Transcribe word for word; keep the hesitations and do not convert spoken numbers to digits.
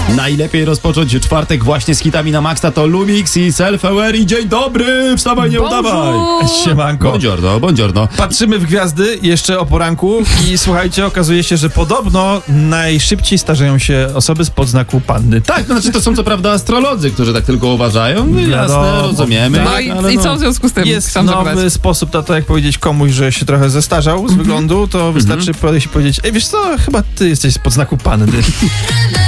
Najlepiej rozpocząć czwartek właśnie z hitami na maksa. To Lumix i Self-Aware i dzień dobry! Wstawaj, nie udawaj! Siemanko. Buongiorno, buongiorno. Patrzymy w gwiazdy jeszcze o poranku i słuchajcie, okazuje się, że podobno najszybciej starzeją się osoby z podznaku panny. Tak, to znaczy to są co prawda astrolodzy, którzy tak tylko uważają. No, jasne, no, rozumiemy. No tak, i, ale i co w związku z tym Jest chcą nowy zapytać? sposób na to, jak powiedzieć komuś, że się trochę zestarzał z wyglądu, to wystarczy podejść i powiedzieć: ej, wiesz co, chyba ty jesteś z podznaku panny.